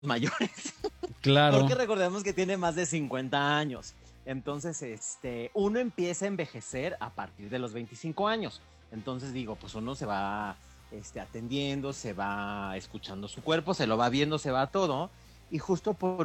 mayores. Claro. Porque recordemos que tiene más de 50 años. Entonces, uno empieza a envejecer a partir de los 25 años. Entonces digo, pues uno se va atendiendo, se va escuchando su cuerpo, se lo va viendo, se va todo. Y justo por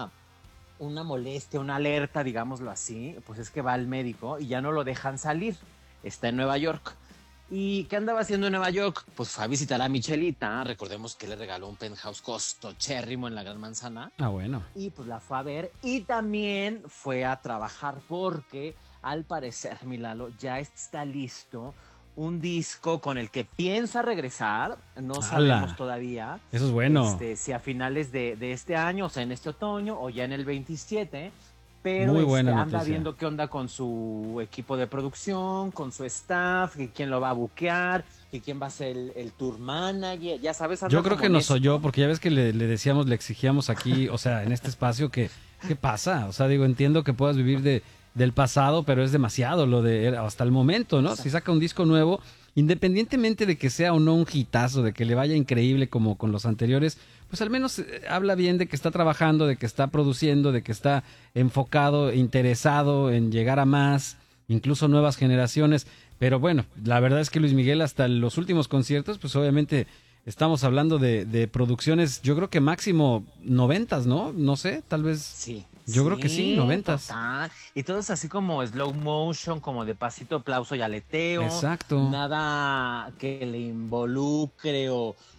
una molestia, una alerta, digámoslo así, pues es que va al médico y ya no lo dejan salir. Está en Nueva York. ¿Y qué andaba haciendo en Nueva York? Pues fue a visitar a Michelita. Recordemos que le regaló un penthouse costochérrimo en la Gran Manzana. Ah, bueno. Y pues la fue a ver. Y también fue a trabajar porque, al parecer, Milalo, ya está listo un disco con el que piensa regresar. No sabemos ¡Hala! todavía Eso es bueno. si a finales de este año, o sea, en este otoño o ya en el 27, pero Muy buena anda noticia. viendo qué onda con su equipo de producción, con su staff, que quién lo va a buquear, que quién va a ser el tour manager, ya sabes, Yo anda creo como que en nos oyó, esto. porque ya ves que le decíamos, le exigíamos aquí, o sea, en este espacio, que, ¿qué pasa? O sea, digo, entiendo que puedas vivir del pasado, pero es demasiado lo de hasta el momento, ¿no? Si Exacto. saca un disco nuevo, independientemente de que sea o no un hitazo, de que le vaya increíble como con los anteriores, pues al menos habla bien de que está trabajando, de que está produciendo, de que está enfocado, interesado en llegar a más, incluso nuevas generaciones. Pero bueno, la verdad es que Luis Miguel hasta los últimos conciertos, pues obviamente estamos hablando de producciones, yo creo que máximo noventas, ¿no? No sé, tal vez, Sí, yo creo que sí, sí, noventas. total. Y todo es así como slow motion, como de pasito, aplauso y aleteo. Exacto, Nada que le involucre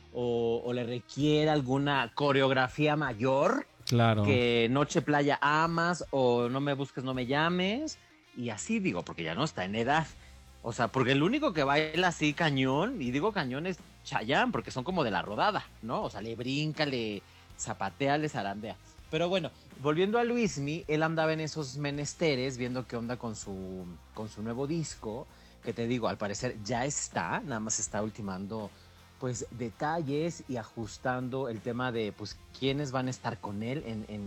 o le requiera alguna coreografía mayor. claro. Que Noche Playa amas o No me busques, no me llames. Y así digo, porque ya no está en edad. O sea, porque el único que baila así cañón, y digo cañón, es Chayanne, porque son como de la rodada, ¿no? O sea, le brinca, le zapatea, le zarandea. Pero bueno, volviendo a Luismi, él andaba en esos menesteres viendo qué onda con su nuevo disco, que te digo, al parecer ya está, nada más está ultimando pues detalles y ajustando el tema de pues quiénes van a estar con él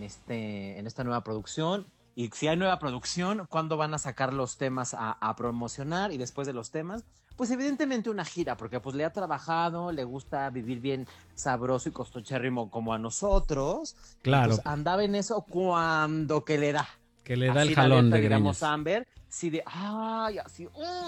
en esta nueva producción. Y si hay nueva producción, ¿cuándo van a sacar los temas a promocionar? Y después de los temas, pues evidentemente una gira, porque pues le ha trabajado, le gusta vivir bien sabroso y costochérrimo como a nosotros. Y pues Claro, andaba en eso cuando que le da. que le da el Así la jalón alerta, de digamos, greñas. Amber, sí de, ay, así,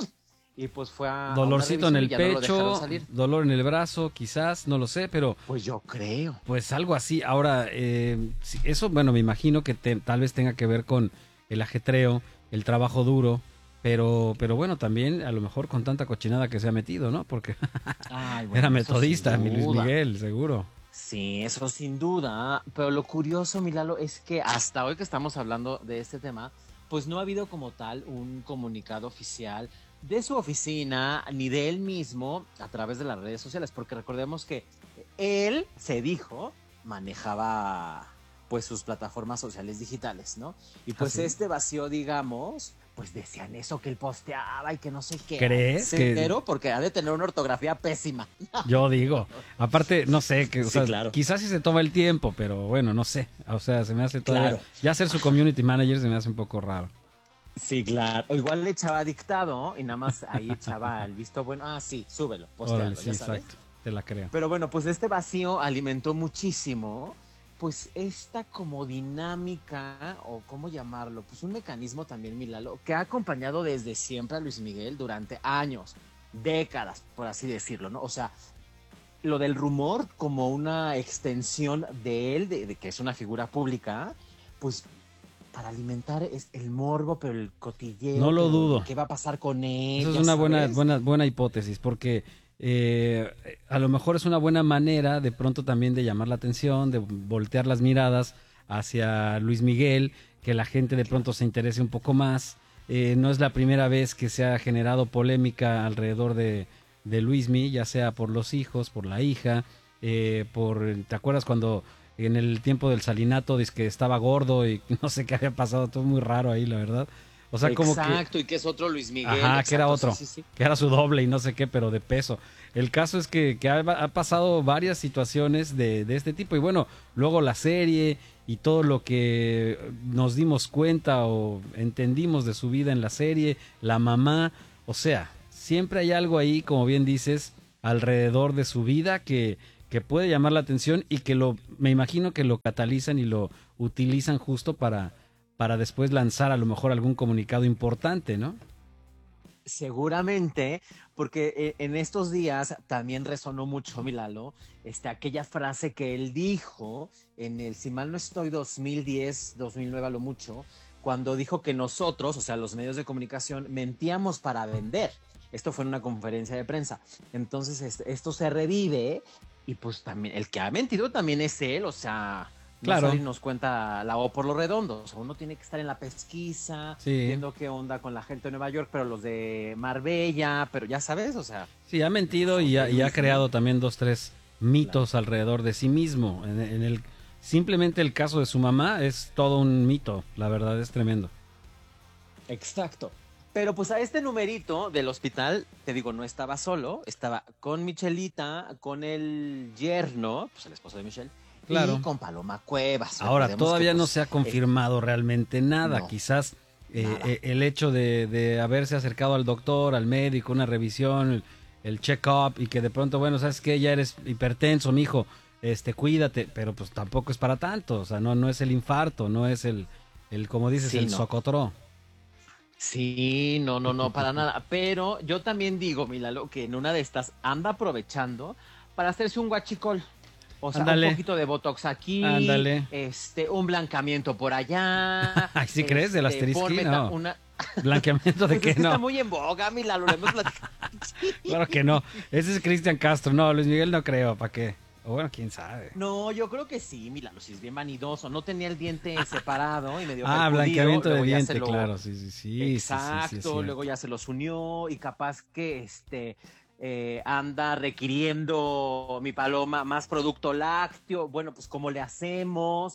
y pues fue a una Dolorcito en revisión y el ya no lo dejaron pecho, salir. dolor en el brazo, quizás, no lo sé, pero Pues yo creo. pues algo así. Ahora, eso, bueno, me imagino que tal vez tenga que ver con el ajetreo, el trabajo duro, pero bueno, también a lo mejor con tanta cochinada que se ha metido, ¿no? Porque Ay, era bueno, eso sin metodista, mi Luis duda. Miguel, seguro. Sí, eso sin duda. Pero lo curioso, Milalo, es que hasta hoy que estamos hablando de este tema, pues no ha habido como tal un comunicado oficial de su oficina ni de él mismo a través de las redes sociales, porque recordemos que él se dijo manejaba pues sus plataformas sociales digitales, ¿no? Y ¿Ah, pues sí? este vacío, digamos, pues decían eso que él posteaba y que no sé qué, ay, ¿Crees que cero, porque ha de tener una ortografía pésima. yo digo? Aparte, no sé, que, o Sí, sea, claro. quizás sí se toma el tiempo, pero bueno, no sé. O sea, se me hace todavía, Claro. ya ser su community manager se me hace un poco raro. Sí, claro. O igual le echaba dictado y nada más ahí echaba el visto bueno. Ah, sí, súbelo, Órale, postéalo, sí, ya sabes. exacto, te la creo. Pero bueno, pues este vacío alimentó muchísimo, pues esta como dinámica, o cómo llamarlo, pues un mecanismo también, Milalo, que ha acompañado desde siempre a Luis Miguel durante años, décadas, por así decirlo, ¿no? O sea, lo del rumor como una extensión de él, de que es una figura pública, pues para alimentar es el morbo, pero el No cotilleo, lo pero dudo. qué va a pasar con Esa él, es ya una sabes. buena hipótesis, porque eh, a lo mejor es una buena manera de pronto también de llamar la atención, de voltear las miradas hacia Luis Miguel, que la gente de pronto se interese un poco más. No es la primera vez que se ha generado polémica alrededor de Luismi, ya sea por los hijos, por la hija, ¿te acuerdas cuando en el tiempo del salinato dice que estaba gordo y no sé qué había pasado? Todo muy raro ahí, la verdad. O sea, como que Exacto, y que es otro Luis Miguel, ajá, que era exacto, sí, otro, sí, sí. que era su doble y no sé qué, pero de peso. El caso es que ha pasado varias situaciones de este tipo y bueno, luego la serie y todo lo que nos dimos cuenta o entendimos de su vida en la serie, la mamá, o sea, siempre hay algo ahí, como bien dices, alrededor de su vida que puede llamar la atención y que me imagino que lo catalizan y lo utilizan justo para después lanzar a lo mejor algún comunicado importante, ¿no? Seguramente, porque en estos días también resonó mucho, Milalo, aquella frase que él dijo en el, si mal no estoy, 2010, 2009 a lo mucho, cuando dijo que nosotros, o sea, los medios de comunicación, mentíamos para vender. Esto fue en una conferencia de prensa. Entonces, esto se revive y pues también, el que ha mentido también es él, o sea... Claro. No nos cuenta la O por lo redondo. O sea, uno tiene que estar en la pesquisa, viendo qué onda con la gente de Nueva York, pero los de Marbella, pero ya sabes, o sea. Sí, ha mentido y ha creado también 2, 3 mitos alrededor de sí mismo. Simplemente el caso de su mamá es todo un mito, la verdad es tremendo. Exacto. Pero pues a este numerito del hospital, te digo, no estaba solo, estaba con Michelita, con el yerno, pues el esposo de Michelle. Claro. Y con Paloma Cuevas. Ahora, todavía no se ha confirmado realmente nada. No, quizás nada. El hecho de haberse acercado al doctor, al médico, una revisión, el check-up y que de pronto, bueno, ¿sabes qué? Ya eres hipertenso, mijo, cuídate. Pero pues tampoco es para tanto. O sea, no es el infarto, no es el como dices, sí, el socotró. Sí, no, para nada. Pero yo también digo, Milalo, que en una de estas anda aprovechando para hacerse un guachicol. O sea, un poquito de botox aquí, un blanqueamiento por allá. Ay, ¿sí crees? ¿Del asterisco? No. ¿Blanqueamiento de pues qué? No. Está muy en boga, Milalo, lo hemos platicado. Claro que no. Ese es Cristian Castro. No, Luis Miguel no creo. ¿Para qué? O bueno, quién sabe. No, yo creo que sí, Milalo, si es bien vanidoso. No tenía el diente separado y medio blanqueamiento de diente, lo... claro. Sí. Exacto, sí, luego ya se los unió y capaz que anda requiriendo mi Paloma más producto lácteo. Bueno, pues ¿cómo le hacemos?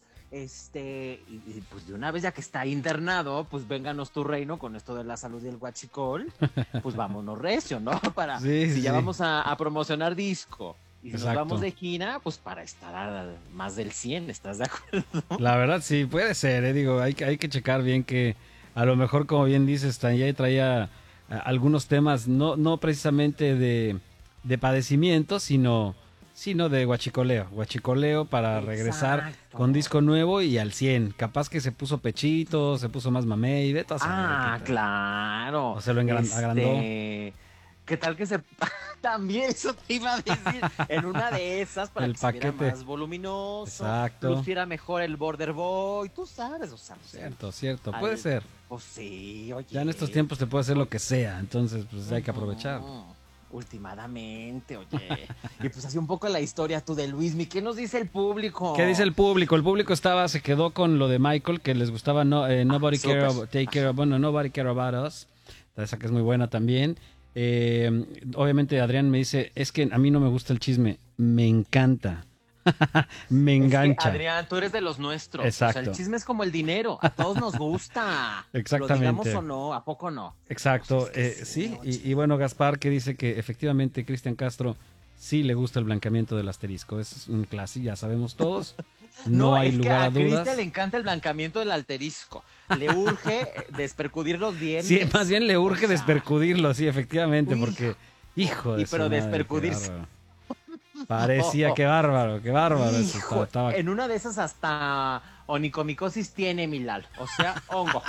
Y pues de una vez ya que está internado, pues vénganos tu reino con esto de la salud y el guachicol, pues vámonos recio, ¿no? Para si ya vamos a promocionar disco y si nos vamos de gira, pues para estar a más del 100, ¿estás de acuerdo? La verdad sí, puede ser, digo, hay que checar bien que a lo mejor, como bien dices, ya traía algunos temas, no precisamente de padecimiento, sino de guachicoleo para regresar con disco nuevo y al 100. Capaz que se puso pechito, se puso más mamey, de todas claro. O se lo agrandó. ¿Qué tal que se... También eso te iba a decir. En una de esas, para que se viera más voluminoso. Exacto. Luciera mejor el border boy. Tú sabes, o sea. Cierto. Puede ser. Pues sí, oye. Ya en estos tiempos te puede hacer lo que sea. Entonces, pues hay que aprovechar. Últimamente, oye. Y pues así un poco la historia tú de Luismi. ¿Qué nos dice el público? ¿Qué dice el público? El público se quedó con lo de Michael, que les gustaba Nobody Care About Us. Esa que es muy buena también. Obviamente Adrián me dice, es que a mí no me gusta el chisme, me encanta. Me engancha. Es que, Adrián, tú eres de los nuestros. Exacto. O sea, el chisme es como el dinero, a todos nos gusta. Exactamente. Lo digamos o no, ¿a poco no? Exacto, pues sí. Y bueno, Gaspar que dice que efectivamente Cristian Castro sí le gusta el blanqueamiento del asterisco. Es un clásico, ya sabemos todos. No hay lugar a dudas. A Cristian le encanta el blanqueamiento del asterisco. Le urge despercudir los dientes. Sí, más bien le urge despercudirlo, sí, efectivamente, porque hijo de pero despercudirse. Parecía, qué bárbaro. Hijo, estaba... En una de esas hasta onicomicosis tiene Milal, o sea, hongo.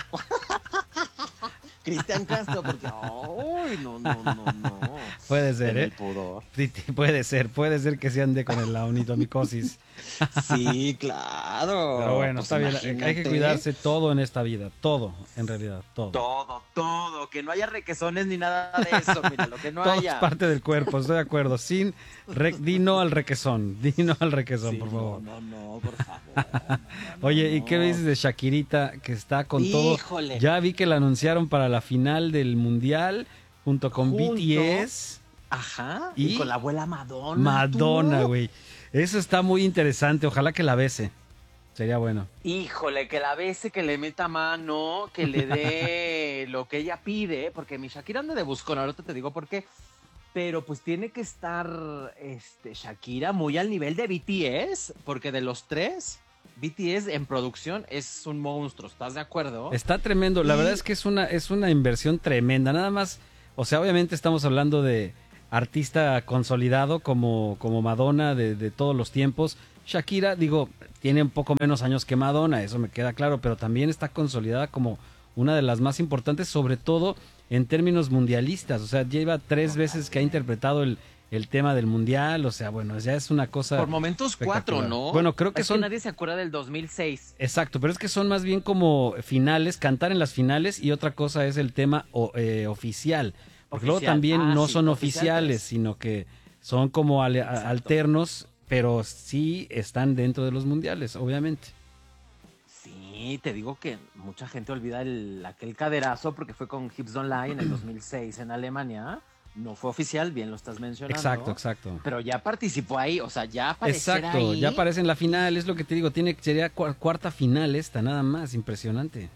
Cristian Castro, porque ¡ay, no! Puede ser, el pudor. Sí, puede ser que se ande con la onicomicosis. Sí, claro. Pero bueno, pues está bien, hay que cuidarse todo en esta vida, todo, en realidad, todo. Todo, que no haya requesones ni nada de eso, mira, lo que no todo haya. Es parte del cuerpo, estoy de acuerdo, di no al requesón, sí, por favor. No, por favor. Oye, ¿y qué dices de Shakirita, que está con Híjole. todo? Ya vi que la anunciaron para la final del Mundial, junto con BTS. Ajá, y con la abuela Madonna. Madonna, güey. Eso está muy interesante, ojalá que la bese. Sería bueno. Híjole, que la bese, que le meta mano, que le dé lo que ella pide, porque mi Shakira anda de buscón, ahorita te digo por qué. Pero pues tiene que estar Shakira muy al nivel de BTS, porque de los tres, BTS en producción es un monstruo, ¿estás de acuerdo? Está tremendo, la verdad es que es una inversión tremenda, nada más, o sea, obviamente estamos hablando de artista consolidado como Madonna de todos los tiempos. Shakira, digo, tiene un poco menos años que Madonna, eso me queda claro, pero también está consolidada como una de las más importantes, sobre todo en términos mundialistas. O sea, lleva 3 veces que ha interpretado el tema del mundial. O sea, bueno, ya es una cosa. Por momentos 4, ¿no? Bueno, creo que es son. Que nadie se acuerda del 2006. Exacto, pero es que son más bien como finales, cantar en las finales, y otra cosa es el tema oficial. Porque luego también no son oficiales, sino que son como alternos, pero sí están dentro de los mundiales, obviamente. Sí, te digo que mucha gente olvida aquel caderazo porque fue con Hips Don't Lie en el 2006 en Alemania. No fue oficial, bien lo estás mencionando. Exacto. Pero ya participó ahí, o sea, ya apareció ahí. Exacto, ya aparece en la final, es lo que te digo, sería cuarta final esta, nada más, impresionante.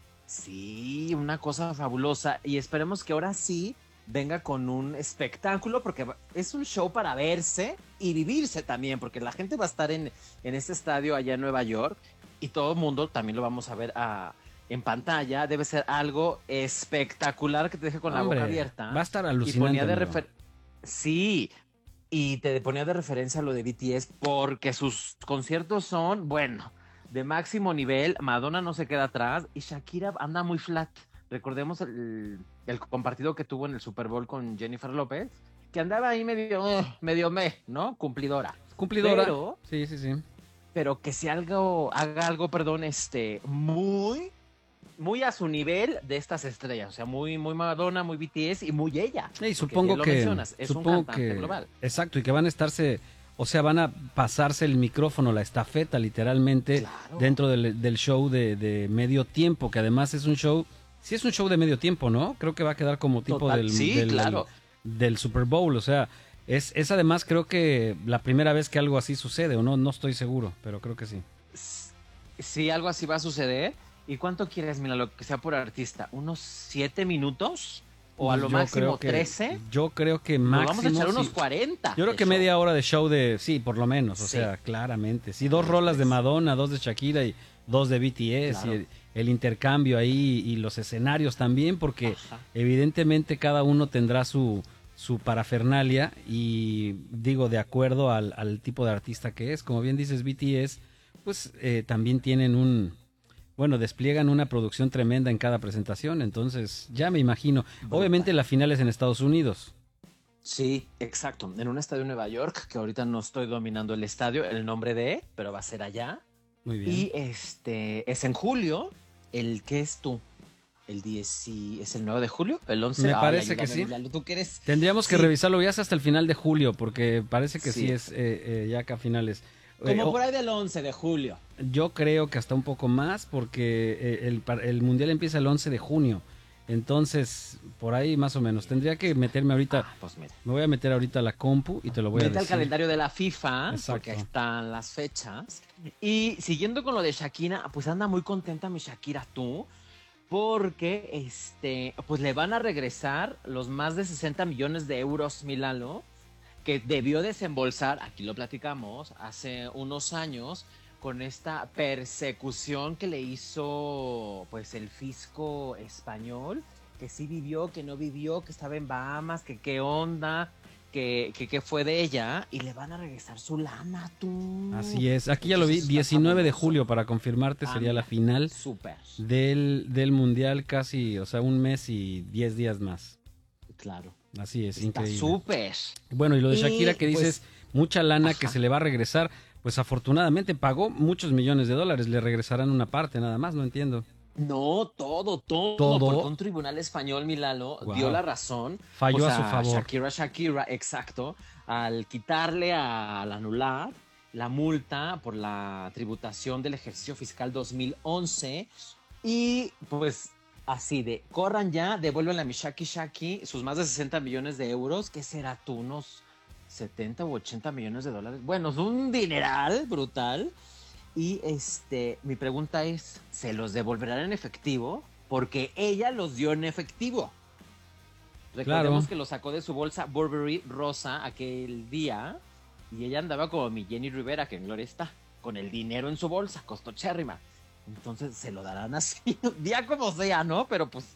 Sí, una cosa fabulosa, y esperemos que ahora sí venga con un espectáculo, porque es un show para verse y vivirse también, porque la gente va a estar en este estadio allá en Nueva York, y todo el mundo también lo vamos a ver en pantalla. Debe ser algo espectacular que te deje con la boca abierta. Va a estar alucinante. Sí, y te ponía de referencia lo de BTS, porque sus conciertos son, bueno, de máximo nivel. Madonna no se queda atrás y Shakira anda muy flat. Recordemos el compartido que tuvo en el Super Bowl con Jennifer López, que andaba ahí medio ¿no? Cumplidora. Pero, sí. Pero que si haga algo, muy, muy a su nivel de estas estrellas. O sea, muy, muy Madonna, muy BTS y muy ella. Y supongo que es un cantante global. Exacto, y que van a estarse, o sea, van a pasarse el micrófono, la estafeta, literalmente, claro, dentro del show de medio tiempo, que además es un show. Sí, es un show de medio tiempo, ¿no? Creo que va a quedar como tipo del Super Bowl. O sea, es además, creo que la primera vez que algo así sucede, o no estoy seguro, pero creo que sí. Sí, algo así va a suceder. ¿Y cuánto quieres, mira, lo que sea por artista? ¿Unos 7 minutos? ¿O a lo máximo 13? Yo creo que máximo. Vamos a echar unos 40. Yo creo que media hora de show sí, por lo menos. O sea, claramente. Sí, 2 rolas de Madonna, 2 de Shakira y 2 de BTS. Claro. Y el intercambio ahí y los escenarios también, porque evidentemente cada uno tendrá su parafernalia, y digo, de acuerdo al tipo de artista que es. Como bien dices, BTS, pues también tienen despliegan una producción tremenda en cada presentación, entonces ya me imagino. Obviamente la final es en Estados Unidos. Sí, exacto, en un estadio en Nueva York, que ahorita no estoy dominando el estadio, el nombre pero va a ser allá. Muy bien. Y es en julio. ¿Qué es tú? ¿Es el 9 de julio? ¿El 11? Me parece que sí. ¿Tú qué eres? Tendríamos que revisarlo ya hasta el final de julio, porque parece que sí es ya acá a finales. Como por ahí del 11 de julio. Yo creo que hasta un poco más, porque el Mundial empieza el 11 de junio. Entonces, por ahí más o menos. Tendría que meterme ahorita. Pues mira. Me voy a meter ahorita a la compu y te lo voy a decir. Mete al calendario de la FIFA, exacto, porque ahí están las fechas. Y siguiendo con lo de Shakira, pues anda muy contenta mi Shakira, tú, porque pues le van a regresar los más de 60 millones de euros, Milalo, que debió desembolsar, aquí lo platicamos, hace unos años, con esta persecución que le hizo pues el fisco español, que sí vivió, que no vivió, que estaba en Bahamas, que qué onda, que fue de ella, y le van a regresar su lana, tú. Así es, aquí ya lo vi, 19 de julio, para confirmarte, sería la final del Mundial, casi, o sea, un mes y 10 días más. Claro. Así es, está increíble. Súper. Bueno, y lo de Shakira que dices, mucha lana que se le va a regresar, pues afortunadamente pagó muchos millones de dólares, le regresarán una parte nada más, no entiendo. No, todo, porque un tribunal español, Milalo, dio la razón. Falló a su favor. Shakira, exacto, al quitarle, al anular la multa por la tributación del ejercicio fiscal 2011, y pues así de, corran ya, devuélvenle a mi Shaki sus más de 60 millones de euros. ¿Qué será tú? Unos 70 u 80 millones de dólares. Bueno, es un dineral brutal. Y mi pregunta es, ¿se los devolverán en efectivo? Porque ella los dio en efectivo. Recordemos que lo sacó de su bolsa Burberry rosa aquel día, y ella andaba como mi Jenny Rivera, que en gloria está, con el dinero en su bolsa, costó chérrima. Entonces se lo darán así, día como sea, ¿no? Pero pues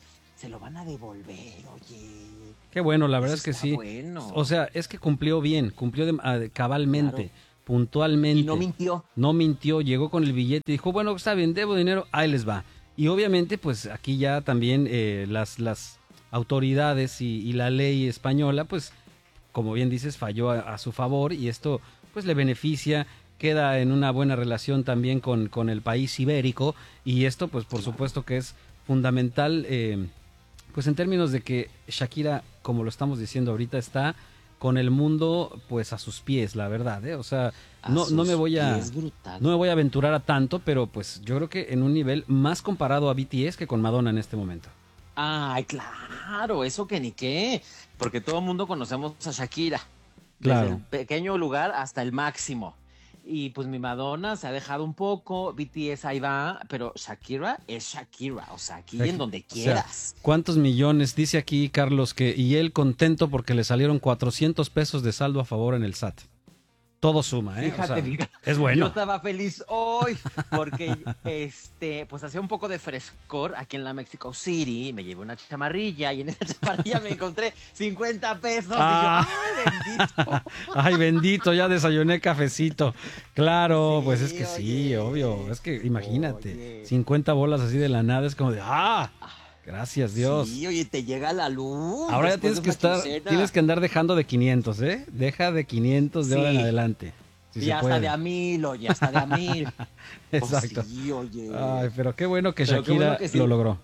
se lo van a devolver, oye. Qué bueno, la verdad Eso es que está sí. bueno. O sea, es que cumplió bien, cumplió cabalmente, Claro. puntualmente. Y no mintió. No mintió, llegó con el billete y dijo, bueno, está bien, debo dinero, ahí les va. Y obviamente, pues aquí ya también las autoridades y la ley española, pues, como bien dices, falló a su favor y esto, pues, le beneficia, queda en una buena relación también con el país ibérico y esto, pues, por supuesto que es fundamental, pues, en términos de que Shakira, como lo estamos diciendo ahorita, está con el mundo, pues, a sus pies, la verdad, ¿eh? O sea, no me voy a... Es brutal. No me voy a aventurar a tanto, pero pues yo creo que en un nivel más comparado a BTS que con Madonna en este momento. Ay, claro, eso que ni qué. Porque todo el mundo conocemos a Shakira. Desde Claro. el pequeño lugar hasta el máximo. Y pues mi Madonna se ha dejado un poco, BTS ahí va, pero Shakira es Shakira, o sea, aquí en donde O sea, quieras. ¿cuántos millones? Dice aquí Carlos que y él contento porque le salieron 400 pesos de saldo a favor en el SAT. Todo suma, ¿eh? Fíjate, O sea, fíjate. es Yo bueno. estaba feliz hoy porque pues hacía un poco de frescor aquí en la Mexico City, me llevé una chamarrilla y en esa chamarrilla me encontré 50 pesos Ah. y yo, ¡ay, bendito! Ay, bendito, ya desayuné cafecito. Claro, Sí, pues es que sí, oye. obvio. Es que imagínate, Oye. 50 bolas así de la nada, es como de, gracias Dios. Sí, oye, te llega la luz. Ahora ya después tienes de una tienes quincena. que andar dejando de 500, ¿eh? Deja de 500 de ahora en Sí. adelante. Si Y se hasta puede. de a 1000, oye, hasta de a 1000. Exacto. Oh, sí, oye. Ay, pero qué bueno que Pero qué Shakira bueno que sí. lo logró.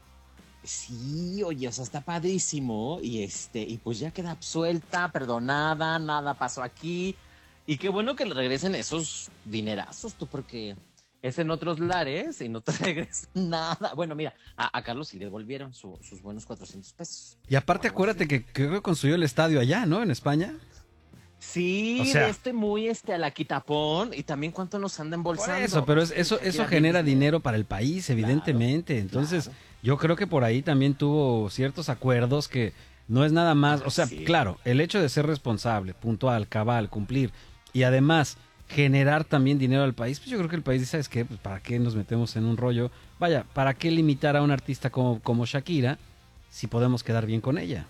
Sí, oye, o sea, está padrísimo. Y pues ya queda absuelta, perdonada, nada pasó aquí. Y qué bueno que le regresen esos dinerazos, tú, porque es en otros lares y no te regresan nada. Bueno, mira, a Carlos sí le devolvieron sus buenos 400 pesos. Y aparte Algo acuérdate así. que creo que construyó el estadio allá, ¿no? En España. Sí, O sea, muy a la quitapón. Y también cuánto nos anda por embolsando. eso, pero Es que eso Shakira genera Disney. dinero para el país, evidentemente. Entonces, claro. yo creo que por ahí también tuvo ciertos acuerdos que no es nada más, o sea, Sí. claro, el hecho de ser responsable, puntual, cabal, cumplir y además generar también dinero al país, pues yo creo que el país dice, ¿sabes qué? Pues para qué nos metemos en un rollo, vaya, ¿para qué limitar a un artista como Shakira si podemos quedar bien con ella?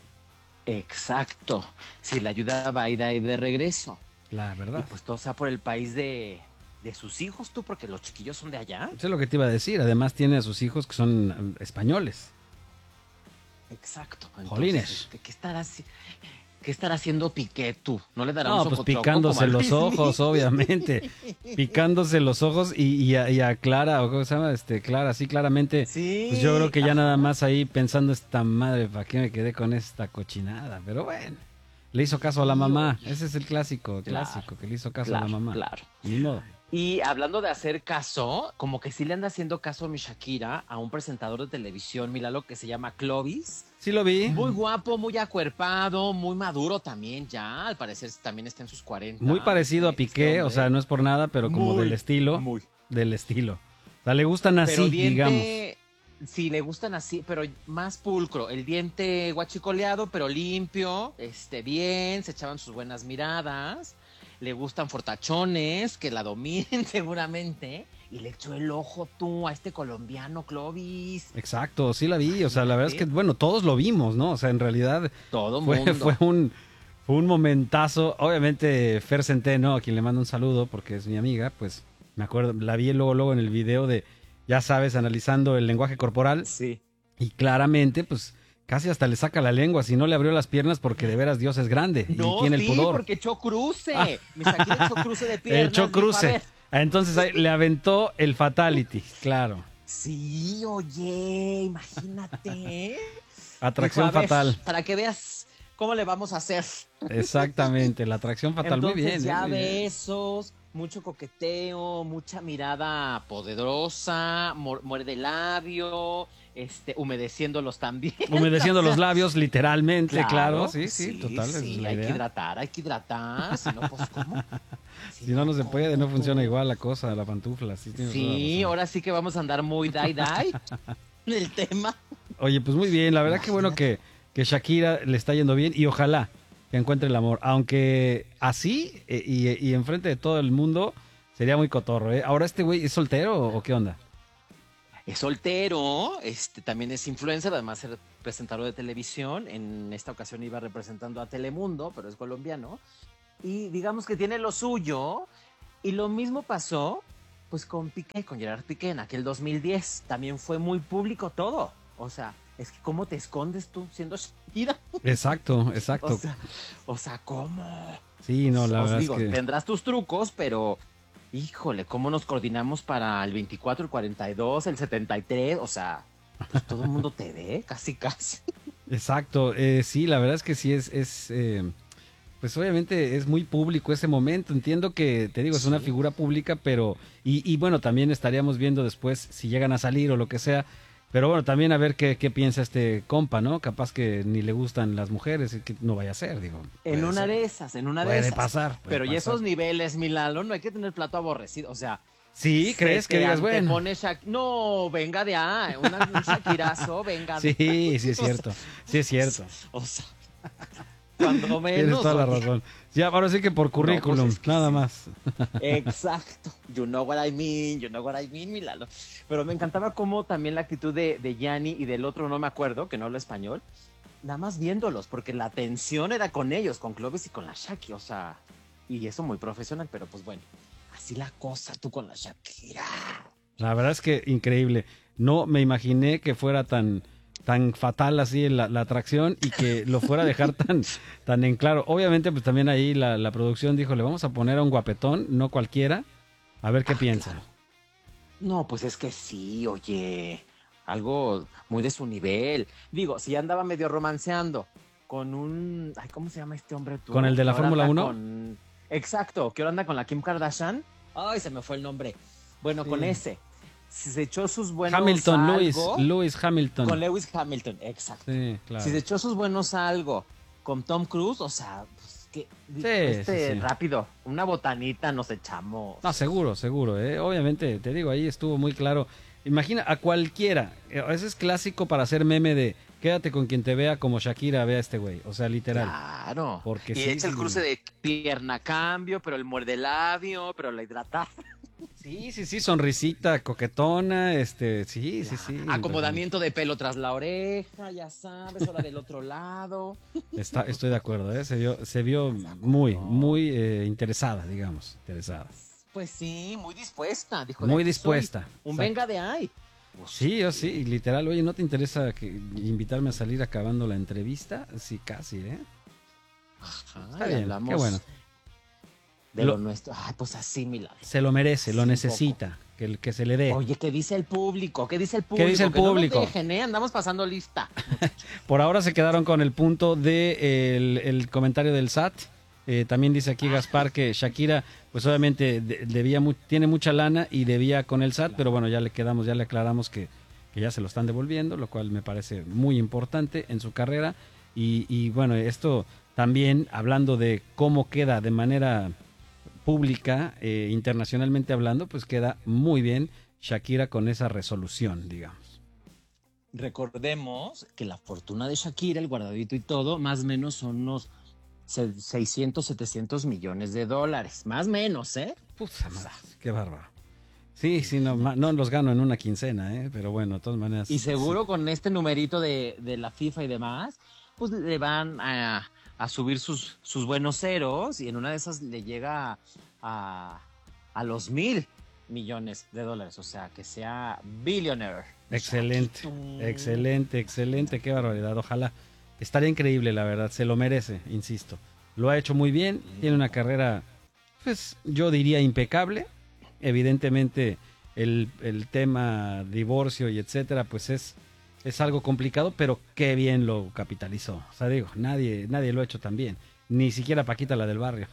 Exacto. Si la ayuda va a ir ahí de regreso. La Y verdad. pues todo sea por el país de sus hijos, tú, porque los chiquillos son de allá. Eso es lo que te iba a decir, además tiene a sus hijos que son españoles. Exacto. Jolines. Entonces, ¿qué estará haciendo Piqué tú? ¿No le dará un No, pues socotroco picándose como a los Luis ojos, Miguel? obviamente. Picándose los ojos y a Clara, o cómo se llama, Clara, sí, claramente. Sí. Pues yo creo que ya Ajá. nada más ahí pensando esta madre, ¿para qué me quedé con esta cochinada? Pero bueno, le hizo caso a la Sí, mamá. oye. Ese es el clásico, Claro, que le hizo caso a la mamá. Claro. Ni modo. Y hablando de hacer caso, como que sí le anda haciendo caso a mi Shakira, a un presentador de televisión, míralo, que se llama Clovis. Sí lo vi. Muy guapo, muy acuerpado, muy maduro también ya. Al parecer también está en sus 40. Muy parecido a Piqué, o sea, no es por nada, pero como Muy, del estilo. muy. Del estilo. O sea, le gustan así, Pero diente, digamos. sí, le gustan así, pero más pulcro. El diente guachicoleado, pero limpio, bien, se echaban sus buenas miradas. Le gustan fortachones, que la dominen seguramente. Y le echó el ojo tú a este colombiano Clovis. Exacto, sí la vi, o sea, la verdad es que, bueno, todos lo vimos, ¿no? O sea, en realidad Todo fue, mundo. fue un momentazo. Obviamente, Fer Centeno, a quien le mando un saludo porque es mi amiga, pues me acuerdo, la vi luego en el video de, ya sabes, analizando el lenguaje corporal Sí. y claramente, pues casi hasta le saca la lengua, si no le abrió las piernas porque de veras Dios es grande y No, tiene sí, el pudor. porque echó cruce. Mi Shakira echó cruce de piernas. Echó dijo, a cruce. ver. Entonces ahí le aventó el fatality, claro. Sí, oye, imagínate. Atracción Dijo, a ver, fatal. para que veas cómo le vamos a hacer. Exactamente, la atracción fatal. Entonces, Muy bien. ya muy bien. besos, mucho coqueteo, mucha mirada poderosa, muerde labio, humedeciéndolos también. Humedeciendo O sea, los labios, literalmente, claro. Sí, total, esa es Sí, la hay que idea. hay que hidratar, si no, pues, ¿cómo? Si no, no se puede, no ¿cómo funciona tú? igual la cosa, la pantufla. Sí, tienes toda la Sí, razón. ahora sí que vamos a andar muy die-die en el tema. Oye, pues muy bien, la verdad que bueno que Shakira le está yendo bien y ojalá que encuentre el amor. Aunque así y enfrente de todo el mundo sería muy cotorro, ¿eh? Ahora este güey es soltero o qué onda? es soltero, también es influencer, además es presentador de televisión. En esta ocasión iba representando a Telemundo, pero es colombiano. Y digamos que tiene lo suyo. Y lo mismo pasó pues con Piqué, con Gerard Piqué en aquel 2010. También fue muy público todo. O sea, es que ¿cómo te escondes tú siendo Shakira? Exacto, exacto. O sea, ¿cómo? Sí, no, la Os verdad digo, es que... tendrás tus trucos, pero híjole, ¿cómo nos coordinamos para el 24, el 42, el 73? O sea, pues todo el mundo te ve, casi, casi. Exacto, sí, la verdad es que sí pues obviamente es muy público ese momento. Entiendo que, te digo, es una Sí. figura pública, pero, y bueno, también estaríamos viendo después si llegan a salir o lo que sea. Pero bueno, también a ver qué piensa este compa, ¿no? Capaz que ni le gustan las mujeres y que no vaya a ser, digo. En una Ser. de esas, en una de Puede esas. pasar, puede Pero y pasar. esos niveles, Milalo, no hay que tener plato aborrecido. O sea, Sí, ¿crees que digas, bueno? No, venga de ahí, un Shakirazo, venga de Sí, sí es cierto, sí es cierto. O sea, cuando Tienes menos. toda la Oye. razón. Ya, ahora sí que por currículum, es que nada sí. más. Exacto. You know what I mean, Milalo. Pero me encantaba cómo también la actitud de Gianni y del otro, no me acuerdo, que no habla español, nada más viéndolos, porque la atención era con ellos, con Clovis y con la Shaki, o sea, y eso muy profesional, pero pues bueno, así la cosa tú con la Shakira. La verdad es que increíble. No me imaginé que fuera tan fatal así la atracción y que lo fuera a dejar tan en claro. Obviamente, pues también ahí la producción dijo, le vamos a poner a un guapetón, no cualquiera, a ver qué piensa. Claro. No, pues es que sí, oye, algo muy de su nivel. Digo, si ya andaba medio romanceando con un, ay, ¿cómo se llama este hombre tú? ¿Con el de la Que ahora Fórmula anda 1? con- Exacto, que ahora anda con la Kim Kardashian. Ay, se me fue el nombre. Bueno, Sí. con ese. Si se echó sus buenos Hamilton, algo. Lewis Hamilton. Con Lewis Hamilton, exacto. Sí, claro. Si se echó sus buenos algo con Tom Cruise, o sea, pues que Sí. rápido, una botanita nos echamos. No, seguro, seguro. Obviamente, te digo, ahí estuvo muy claro. Imagina a cualquiera. Ese es clásico para hacer meme de quédate con quien te vea como Shakira ve a este güey. O sea, literal. Claro. Porque Y sí, echa el sí. cruce de pierna a cambio, pero el muerde labio, pero la hidrata. Sí, sonrisita, coquetona, sí. Acomodamiento de pelo tras la oreja, ya sabes, ahora del otro lado. Estoy de acuerdo, se vio muy interesada, digamos, interesada. Pues sí, muy dispuesta, dijo. Muy de aquí dispuesta. soy, un Exacto. venga de ahí. Sí, yo sí, literal, oye, ¿no te interesa invitarme a salir acabando la entrevista? Sí, casi, ¿eh? Ajá, Está y bien, hablamos qué bueno. de lo nuestro. Ay, pues así, Milán. Se lo merece, lo Sí, necesita, que se le dé. Oye, ¿qué dice el público? ¿Qué dice el público? ¿Qué dice el Que no nos público? dejen, ¿eh? Andamos pasando lista. Por ahora se quedaron con el punto de el comentario del SAT. También dice aquí Gaspar que Shakira, pues obviamente tiene mucha lana y debía con el SAT, pero bueno, ya le aclaramos que ya se lo están devolviendo, lo cual me parece muy importante en su carrera. Y bueno, esto también hablando de cómo queda de manera pública, internacionalmente hablando, pues queda muy bien Shakira con esa resolución, digamos. Recordemos que la fortuna de Shakira, el guardadito y todo, más o menos son unos 600, 700 millones de dólares. Más o menos, ¿eh? Puta madre, qué bárbaro. Sí, no los gano en una quincena, pero bueno, de todas maneras. Y seguro sí. con este numerito de la FIFA y demás, pues le van a subir sus buenos ceros y en una de esas le llega a los 1,000 millones de dólares. O sea, que sea billionaire. Excelente, excelente, qué barbaridad. Ojalá. Estaría increíble, la verdad, se lo merece, insisto. Lo ha hecho muy bien, tiene una carrera, pues yo diría impecable. Evidentemente el tema divorcio y etcétera, pues es algo complicado, pero qué bien lo capitalizó. O sea, digo, nadie lo ha hecho tan bien. Ni siquiera Paquita, la del barrio.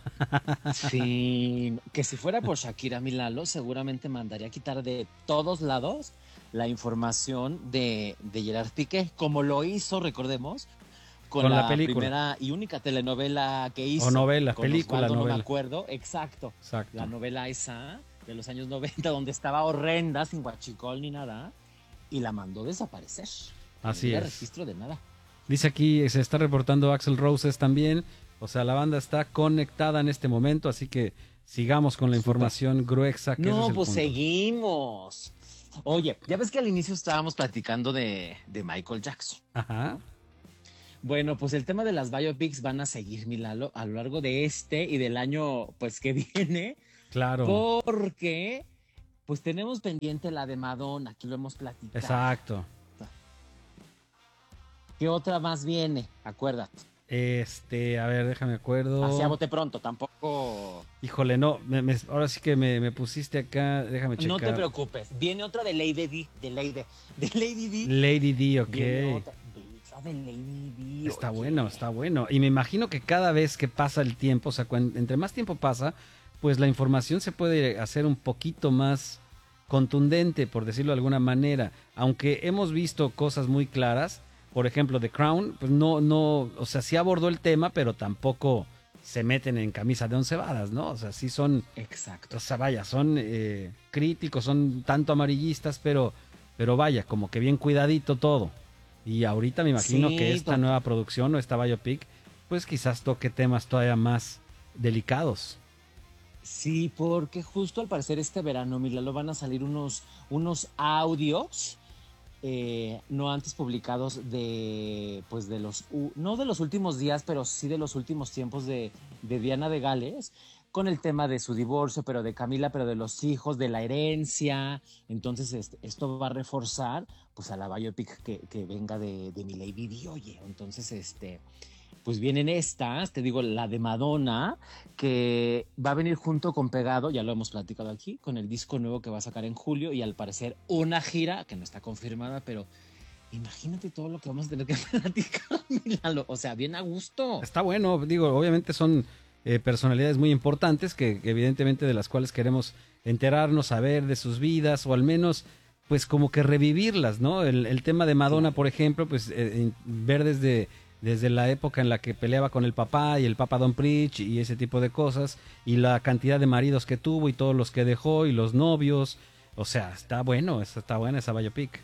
Sí, que si fuera por Shakira Milalo, seguramente mandaría a quitar de todos lados la información de Gerard Piqué, como lo hizo, recordemos, con la la película. primera y única telenovela que hizo. O novela, con película, Osvaldo, novela. No me acuerdo, exacto. Exacto. La novela esa de los años 90, donde estaba horrenda, sin guachicol ni nada, y la mandó desaparecer. Así no es. registro de nada. Dice aquí, se está reportando Axl Roses también. O sea, la banda está conectada en este momento, así que sigamos con la información gruesa. Que ese No, es el pues punto. seguimos. Oye, ya ves que al inicio estábamos platicando de Michael Jackson. Ajá. Bueno, pues el tema de las biopics van a seguir, Milalo, a lo largo de este y del año, pues, que viene, Claro. porque, pues, tenemos pendiente la de Madonna, aquí lo hemos platicado. Exacto. ¿Qué otra más viene? Acuérdate. A ver, déjame acuerdo. Así a bote pronto, tampoco. Híjole, no, ahora sí que me pusiste acá, déjame checar. No te preocupes. Viene otra de Lady D, de Lady D. Lady D, ok. Viene otra de Lady D. Está oye. bueno, está bueno. Y me imagino que cada vez que pasa el tiempo, o sea, entre más tiempo pasa, pues la información se puede hacer un poquito más contundente, por decirlo de alguna manera. Aunque hemos visto cosas muy claras, por ejemplo, The Crown, pues no, o sea, sí abordó el tema, pero tampoco se meten en camisa de once varas, ¿no? O sea, sí son, Exacto. o sea, vaya, son críticos, son tanto amarillistas, pero vaya, como que bien cuidadito todo. Y ahorita me imagino Sí, que esta nueva producción o esta biopic, pues quizás toque temas todavía más delicados. Sí, porque justo al parecer este verano, Milalo, van a salir unos audios no antes publicados de, pues de los, no de los últimos días, pero sí de los últimos tiempos de Diana de Gales, con el tema de su divorcio, pero de Camila, pero de los hijos, de la herencia. Entonces esto va a reforzar pues a la biopic que venga de mi Lady Di, oye. Entonces, pues vienen estas, te digo, la de Madonna, que va a venir junto con Pegado, ya lo hemos platicado aquí, con el disco nuevo que va a sacar en julio y al parecer una gira, que no está confirmada, pero imagínate todo lo que vamos a tener que platicar, míralo, o sea, bien a gusto. Está bueno, digo, obviamente son personalidades muy importantes que evidentemente de las cuales queremos enterarnos, saber de sus vidas o al menos pues como que revivirlas, ¿no? El tema de Madonna, Claro. por ejemplo, pues ver desde la época en la que peleaba con el papá y el Papa Don't Preach y ese tipo de cosas y la cantidad de maridos que tuvo y todos los que dejó y los novios, o sea, está buena esa biopic.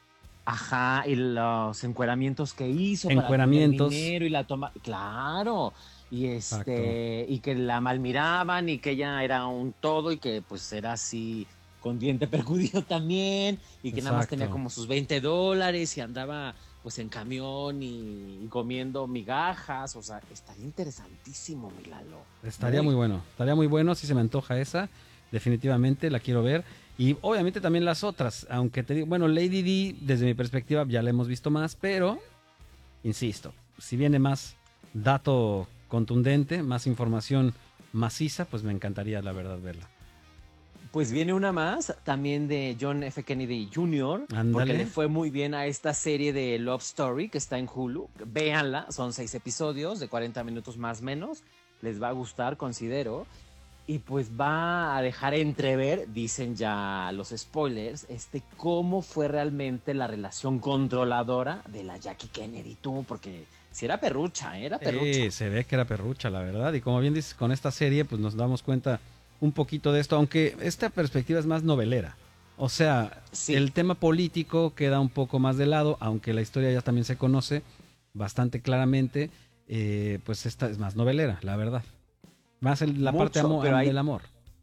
Ajá, y los encueramientos que hizo Encueramientos. para tener dinero y la toma, claro, y Exacto. y que la malmiraban y que ella era un todo y que pues era así con diente percudido también y que nada más tenía Exacto. como sus $20 y andaba pues en camión y comiendo migajas, o sea, estaría interesantísimo, Milalo. Estaría muy bueno, si se me antoja esa, definitivamente la quiero ver. Y obviamente también las otras, aunque te digo, bueno, Lady D, desde mi perspectiva ya la hemos visto más, pero, insisto, si viene más dato contundente, más información maciza, pues me encantaría la verdad verla. Pues viene una más, también de John F. Kennedy Jr., porque Ándale. le fue muy bien a esta serie de Love Story que está en Hulu. Véanla, son 6 episodios de 40 minutos más o menos. Les va a gustar, considero. Y pues va a dejar entrever, dicen ya los spoilers, cómo fue realmente la relación controladora de la Jackie Kennedy, tú, porque si era perrucha, era perrucha. Se ve que era perrucha, la verdad. Y como bien dices, con esta serie, pues nos damos cuenta un poquito de esto, aunque esta perspectiva es más novelera. O sea, Sí. el tema político queda un poco más de lado, aunque la historia ya también se conoce bastante claramente, pues esta es más novelera, la verdad. Más la parte Mucho, pero hay del amor.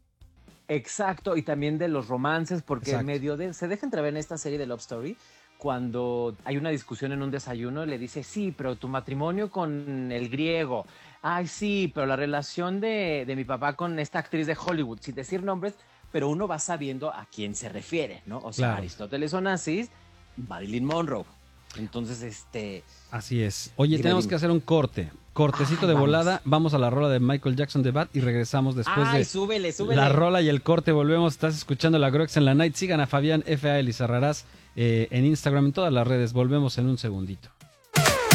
exacto, y también de los romances, porque en Exacto. medio de, se deja entrever en esta serie de Love Story, cuando hay una discusión en un desayuno, le dice, sí, pero tu matrimonio con el griego, ay, sí, pero la relación de mi papá con esta actriz de Hollywood, sin decir nombres, pero uno va sabiendo a quién se refiere, ¿no? O sea, Claro. Aristóteles Onassis, Marilyn Monroe. Entonces, Así es. Oye, dime, tenemos dime. que hacer un cortecito Ay, de vamos. volada. Vamos a la rola de Michael Jackson de Bad y regresamos después Ay, de súbele, súbele. la rola y el corte. Volvemos. Estás escuchando la Grox en la Night. Sigan a Fabián F.A. Elizarrarás en Instagram, en todas las redes. Volvemos en un segundito.